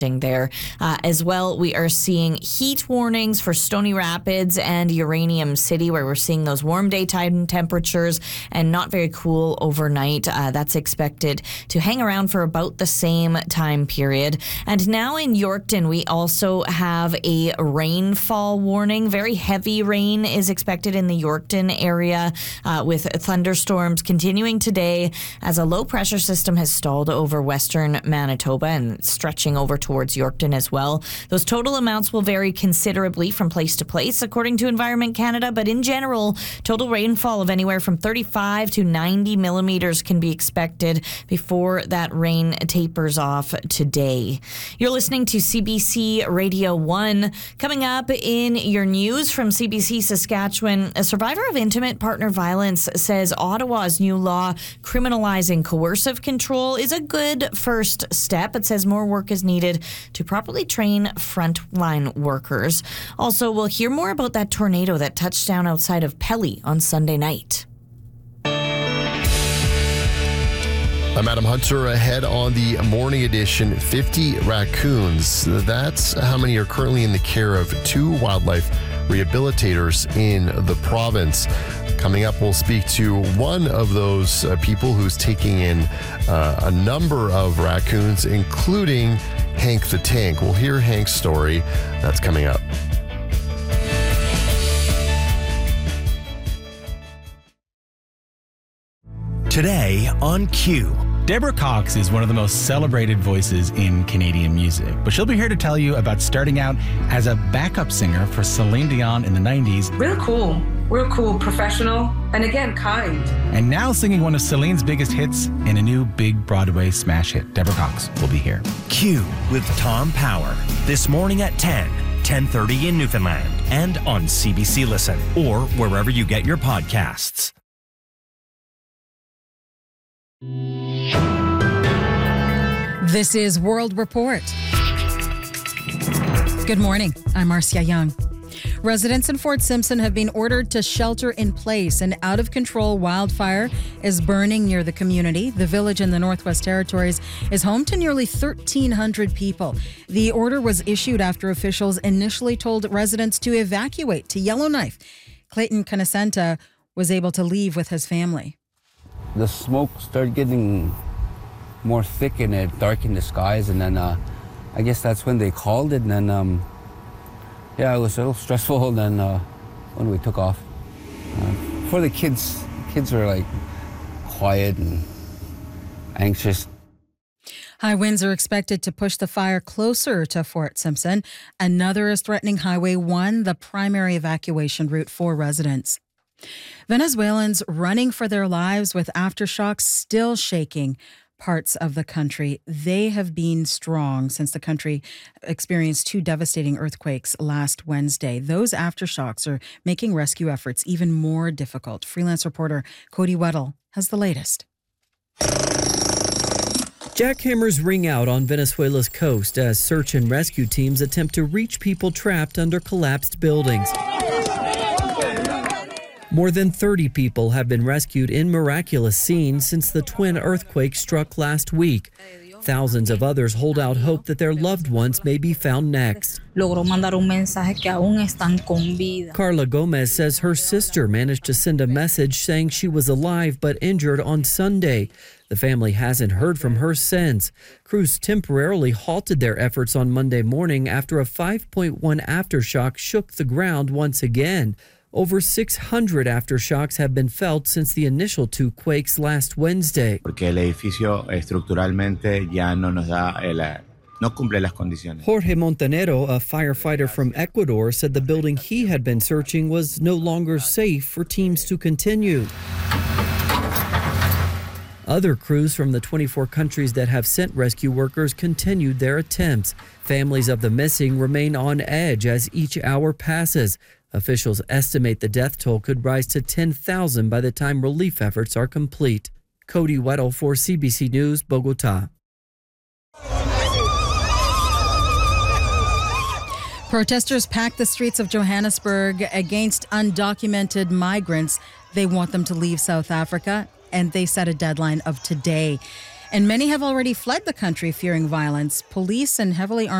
there. As well, we are seeing heat warnings for Stony Rapids and Uranium City, where we're seeing those warm daytime temperatures and not very cool overnight. That's expected to hang around for about the same time period. And now in Yorkton, we also have a rainfall warning. Very heavy rain is expected in the Yorkton area, with thunderstorms continuing today as a low pressure system has stalled over western Manitoba and stretching over towards Yorkton as well. Those total amounts will vary considerably from place to place, according to Environment Canada, but in general, total rainfall of anywhere from 35 to 90 millimeters can be expected before that rain tapers off today. You're listening to CBC Radio 1. Coming up in your news from CBC Saskatchewan, a survivor of intimate partner violence says Ottawa's new law criminalizing coercive control is a good first step. It says more work is needed to properly train frontline workers. Also, we'll hear more about that tornado that touched down outside of Pelly on Sunday night. I'm Adam Hunter. Ahead on the morning edition, 50 raccoons. That's how many are currently in the care of 2 wildlife rehabilitators in the province. Coming up, we'll speak to one of those people who's taking in a number of raccoons, including Hank the Tank. We'll hear Hank's story. That's coming up. Today on Q. Deborah Cox is one of the most celebrated voices in Canadian music, but she'll be here to tell you about starting out as a backup singer for Celine Dion in the 90s. Real cool, professional, and again, kind. And now singing one of Celine's biggest hits in a new big Broadway smash hit. Deborah Cox will be here. Q with Tom Power. This morning at 10:30 in Newfoundland, and on CBC Listen, or wherever you get your podcasts. This is World Report. Good morning. I'm Marcia Young. Residents in Fort Simpson have been ordered to shelter in place. An out-of-control wildfire is burning near the community. The village in the Northwest Territories is home to nearly 1,300 people. The order was issued after officials initially told residents to evacuate to Yellowknife. Clayton Canacenta was able to leave with his family. The smoke started getting more thick and it darkened the skies, and then I guess that's when they called it, and then it was a little stressful, and then when we took off. For the kids were like quiet and anxious. High winds are expected to push the fire closer to Fort Simpson. Another is threatening Highway 1, the primary evacuation route for residents. Venezuelans running for their lives with aftershocks still shaking parts of the country. They have been strong since the country experienced 2 devastating earthquakes last Wednesday. Those aftershocks are making rescue efforts even more difficult. Freelance reporter Cody Weddle has the latest. Jackhammers ring out on Venezuela's coast as search and rescue teams attempt to reach people trapped under collapsed buildings. More than 30 people have been rescued in miraculous scenes since the twin earthquake struck last week. Thousands of others hold out hope that their loved ones may be found next. Carla Gomez says her sister managed to send a message saying she was alive but injured on Sunday. The family hasn't heard from her since. Crews temporarily halted their efforts on Monday morning after a 5.1 aftershock shook the ground once again. Over 600 aftershocks have been felt since the initial 2 quakes last Wednesday. Porque el edificio estructuralmente ya no nos da no cumple las condiciones. Jorge Montanero, a firefighter from Ecuador, said the building he had been searching was no longer safe for teams to continue. Other crews from the 24 countries that have sent rescue workers continued their attempts. Families of the missing remain on edge as each hour passes. Officials estimate the death toll could rise to 10,000 by the time relief efforts are complete. Cody Weddle for CBC News, Bogota. Protesters packed the streets of Johannesburg against undocumented migrants. They want them to leave South Africa, and they set a deadline of today. And many have already fled the country fearing violence. Police and heavily armed